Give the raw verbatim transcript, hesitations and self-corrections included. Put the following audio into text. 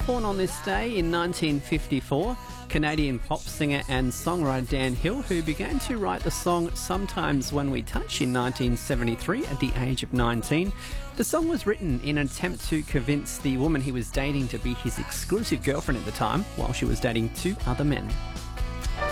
Born on this day in nineteen fifty-four, Canadian pop singer and songwriter Dan Hill, who began to write the song Sometimes When We Touch in nineteen seventy-three at the age of nineteen. The song was written in an attempt to convince the woman he was dating to be his exclusive girlfriend at the time, while she was dating two other men.